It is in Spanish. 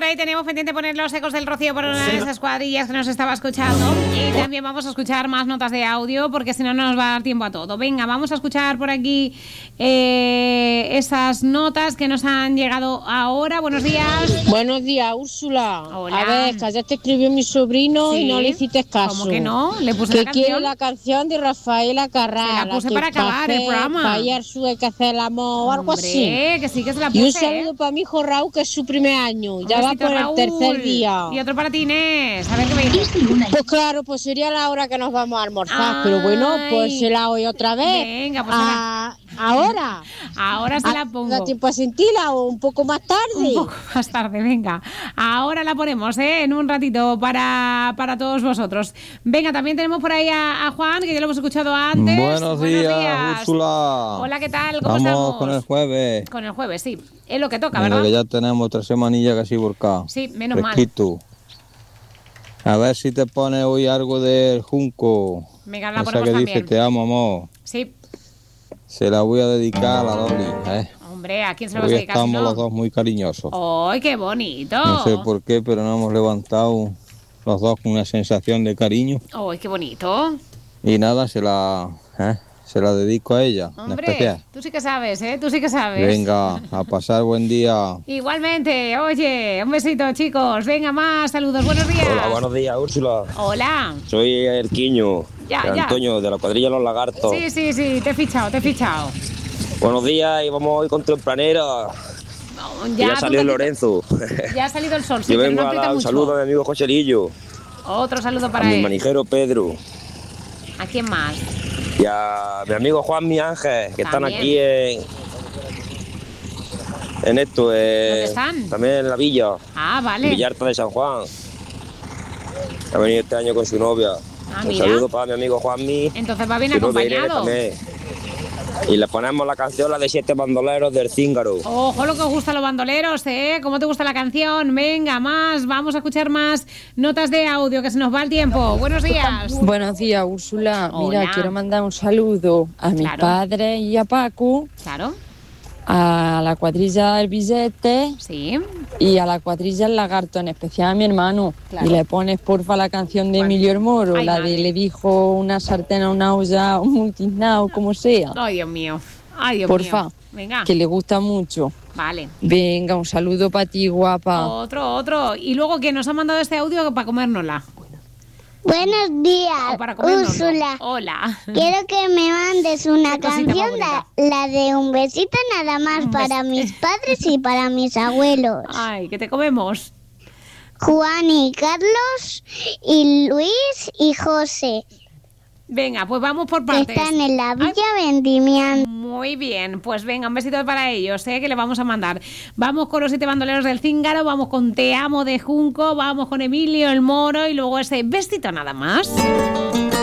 ahí tenemos pendiente poner los ecos del Rocío por una de esas cuadrillas que nos estaba escuchando. Y también vamos a escuchar más notas de audio porque si no, no nos va a dar tiempo a todo. Venga, vamos a escuchar por aquí esas notas que nos han llegado ahora. Buenos días. Buenos días, Úrsula. Hola. A ver, que ayer te escribió mi sobrino y no le hiciste caso. ¿Cómo que no? Le puse que la canción. quiere la canción de Rafaela Carrà. Se la puse para acabar el programa. Para ayer sube que hacer el amor o algo así. Que sí que se la puse. Y un saludo para mi hijo Raúl, que es su primer año. Ya va por el tercer día. Y otro para ti, Inés. A ver qué me dices. Pues claro, pues sería la hora que nos vamos a almorzar. Pero bueno, pues se la oí otra vez. Venga, pues ahora. Ahora se la pongo. ¿Da tiempo a sentirla o un poco más tarde? Un poco más tarde, venga. Ahora la ponemos, en un ratito para todos vosotros. Venga, también tenemos por ahí a Juan, que ya lo hemos escuchado antes. Buenos días, Úrsula. Hola, ¿qué tal? ¿Cómo Vamos estamos? con el jueves. Con el jueves, sí. Es lo que toca, Venga, ¿verdad? que ya tenemos 3 semanillas casi volcadas. Sí, menos Fresquito. A ver si te pones hoy algo del Junco. Venga, la esa ponemos que también. dice te amo, amor. Sí. Se la voy a dedicar a la Loli. Hombre, ¿a quién se lo vas Hoy a dedicar? estamos Si no? los dos muy cariñosos. ¡Ay, qué bonito! No sé por qué, pero nos hemos levantado los dos con una sensación de cariño. ¡Ay, qué bonito! Y nada, se la dedico a ella, en Hombre, especial. tú sí que sabes, tú sí que sabes. Venga, a pasar buen día. Igualmente, oye, un besito, chicos. Venga, más saludos, buenos días. Hola, buenos días, Úrsula. Hola. Soy el Quiño, Ya. Antonio, de la cuadrilla Los Lagartos. Sí, te he fichado. Buenos días, y vamos hoy con Tempranera. Ya salió Lorenzo. Ya ha salido el sol, sí, Yo pero vengo no a aprieta dar un mucho. saludo a mi amigo José Lillo, Otro saludo a para mi él. manijero Pedro ¿A quién más? y a mi amigo Juan Mi Ángel, que están También. aquí en esto. ¿Dónde están? También en la villa, Ah, vale. Villarta de San Juan. Ha venido este año con su novia. Ah, Un mira. saludo para mi amigo Juanmi. Entonces va bien su novia Irene acompañado. también. Y le ponemos la canción, la de 7 bandoleros del Cíngaro. Ojo lo que os gustan los bandoleros, ¿Cómo te gusta la canción? Venga, más. Vamos a escuchar más notas de audio, que se nos va el tiempo. Buenos días. Buenos días, Úrsula. Hola. Mira, quiero mandar un saludo a mis Claro. padres y a Paco, Claro. a la cuadrilla El Billete Sí. y a la cuadrilla El Lagarto, en especial a mi hermano. Claro. Y le pones, porfa, la canción de Emilio el Moro, Ay, la madre. de le dijo una sartén a una olla, un multiznao, como sea. Ay, Dios mío. Porfa, Venga. que le gusta mucho. Vale. Venga, un saludo para ti, guapa. Otro. Y luego que nos ha mandado este audio para comérnosla. Buenos días, O para comérnoslo. Úrsula. Hola. Quiero que me mandes una Qué cosita canción, más la de un besito nada más Un para mis padres y para mis abuelos. Ay, que te comemos. Juan y Carlos y Luis y José, Venga, pues vamos por que partes. están en la Villa Vendimiando. Muy bien, pues venga, un besito para ellos, que le vamos a mandar. Vamos con los 7 bandoleros del Cíngaro, vamos con Te amo de Junco, vamos con Emilio el Moro y luego ese besito nada más.